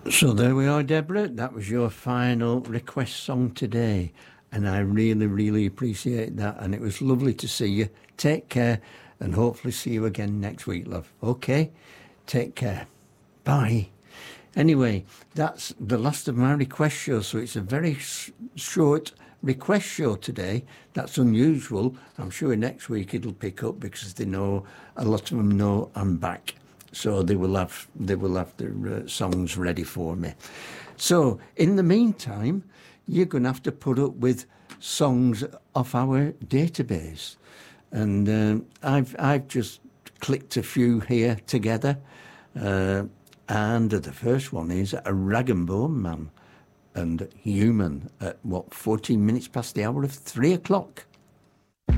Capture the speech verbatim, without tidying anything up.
So there we are, Deborah. That was your final request song today. And I really, really appreciate that. And it was lovely to see you. Take care and hopefully see you again next week, love. Okay? Take care. Bye. Anyway, that's the last of my request show. So it's a very sh- short request show today. That's unusual. I'm sure next week it'll pick up because they know, a lot of them know I'm back. So they will have they will have their uh, songs ready for me. So in the meantime, you're going to have to put up with songs off our database, and uh, I've I've just clicked a few here together, uh, and the first one is A Rag and Bone Man and Human at what fourteen minutes past the hour of three o'clock.